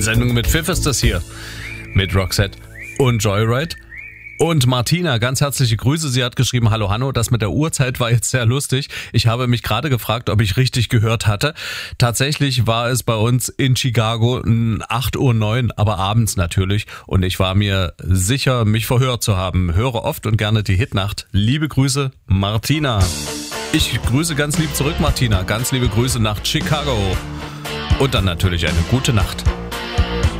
Sendung mit Pfiff ist das hier. Mit Roxette und Joyride. Und Martina, ganz herzliche Grüße. Sie hat geschrieben, hallo Hanno, das mit der Uhrzeit war jetzt sehr lustig. Ich habe mich gerade gefragt, ob ich richtig gehört hatte. Tatsächlich war es bei uns in Chicago 8:09 Uhr, aber abends natürlich. Und ich war mir sicher, mich verhört zu haben. Höre oft und gerne die Hitnacht. Liebe Grüße, Martina. Ich grüße ganz lieb zurück, Martina. Ganz liebe Grüße nach Chicago. Und dann natürlich eine gute Nacht.